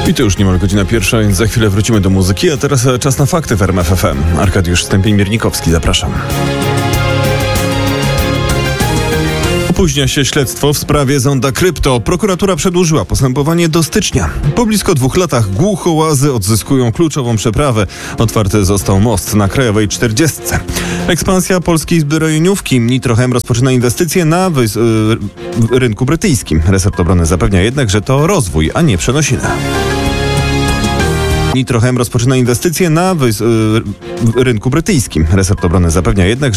I to już niemal godzina pierwsza, więc za chwilę wrócimy do muzyki, a teraz czas na fakty w RMF FM. Arkadiusz Stępień-Miernikowski, zapraszam. Opóźnia się śledztwo w sprawie zonda Krypto. Prokuratura przedłużyła postępowanie do stycznia. Po blisko 2 latach głuchołazy odzyskują kluczową przeprawę. Otwarty został most na Krajowej 40. Ekspansja polskiej zbrojeniówki Nitro-Chem rozpoczyna inwestycje na rynku brytyjskim. Resort obrony zapewnia jednak, że to rozwój, a nie przenosina. Nitro-Chem rozpoczyna inwestycje na rynku brytyjskim. Resort obrony zapewnia jednak, że